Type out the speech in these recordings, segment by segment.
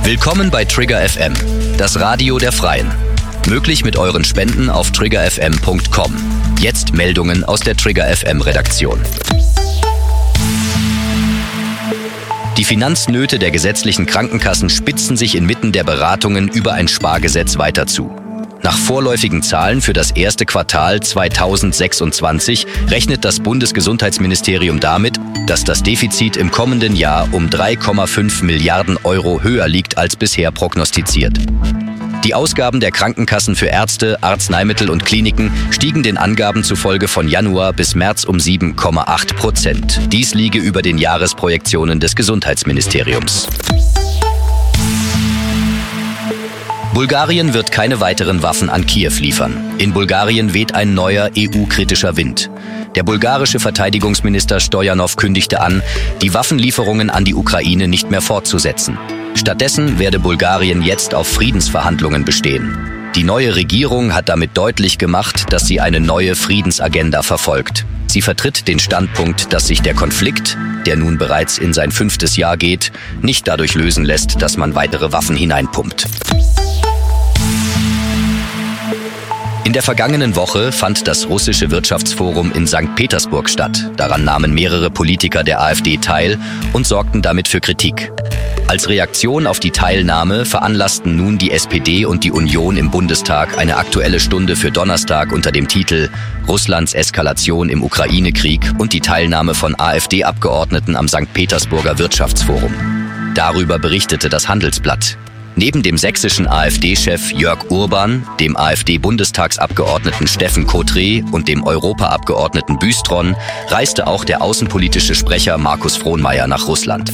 Willkommen bei Trigger FM, das Radio der Freien. Möglich mit euren Spenden auf triggerfm.com. Jetzt Meldungen aus der Trigger FM Redaktion. Die Finanznöte der gesetzlichen Krankenkassen spitzen sich inmitten der Beratungen über ein Spargesetz weiter zu. Nach vorläufigen Zahlen für das erste Quartal 2026 rechnet das Bundesgesundheitsministerium damit, dass das Defizit im kommenden Jahr um 3,5 Milliarden Euro höher liegt als bisher prognostiziert. Die Ausgaben der Krankenkassen für Ärzte, Arzneimittel und Kliniken stiegen den Angaben zufolge von Januar bis März um 7,8%. Dies liege über den Jahresprojektionen des Gesundheitsministeriums. Bulgarien wird keine weiteren Waffen an Kiew liefern. In Bulgarien weht ein neuer EU-kritischer Wind. Der bulgarische Verteidigungsminister Stojanov kündigte an, die Waffenlieferungen an die Ukraine nicht mehr fortzusetzen. Stattdessen werde Bulgarien jetzt auf Friedensverhandlungen bestehen. Die neue Regierung hat damit deutlich gemacht, dass sie eine neue Friedensagenda verfolgt. Sie vertritt den Standpunkt, dass sich der Konflikt, der nun bereits in sein 5. Jahr geht, nicht dadurch lösen lässt, dass man weitere Waffen hineinpumpt. In der vergangenen Woche fand das russische Wirtschaftsforum in St. Petersburg statt. Daran nahmen mehrere Politiker der AfD teil und sorgten damit für Kritik. Als Reaktion auf die Teilnahme veranlassten nun die SPD und die Union im Bundestag eine Aktuelle Stunde für Donnerstag unter dem Titel Russlands Eskalation im Ukraine-Krieg und die Teilnahme von AfD-Abgeordneten am St. Petersburger Wirtschaftsforum. Darüber berichtete das Handelsblatt. Neben dem sächsischen AfD-Chef Jörg Urban, dem AfD-Bundestagsabgeordneten Steffen Kotre und dem Europaabgeordneten Bystron reiste auch der außenpolitische Sprecher Markus Frohnmayer nach Russland.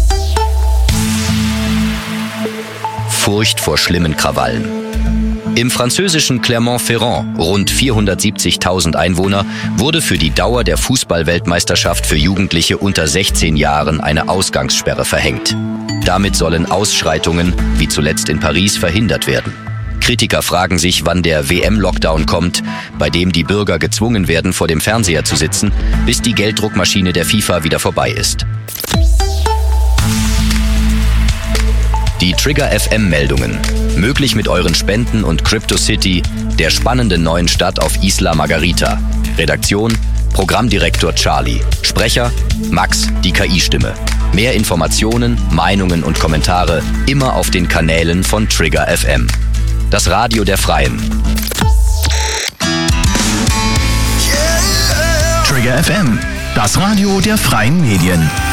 Furcht vor schlimmen Krawallen. Im französischen Clermont-Ferrand, rund 470.000 Einwohner, wurde für die Dauer der Fußball-Weltmeisterschaft für Jugendliche unter 16 Jahren eine Ausgangssperre verhängt. Damit sollen Ausschreitungen, wie zuletzt in Paris, verhindert werden. Kritiker fragen sich, wann der WM-Lockdown kommt, bei dem die Bürger gezwungen werden, vor dem Fernseher zu sitzen, bis die Gelddruckmaschine der FIFA wieder vorbei ist. Die Trigger FM-Meldungen. Möglich mit euren Spenden und CryptoCity, der spannenden neuen Stadt auf Isla Margarita. Redaktion: Programmdirektor Charlie. Sprecher: Max, die KI-Stimme. Mehr Informationen, Meinungen und Kommentare immer auf den Kanälen von Trigger FM. Das Radio der Freien. Trigger FM, das Radio der freien Medien.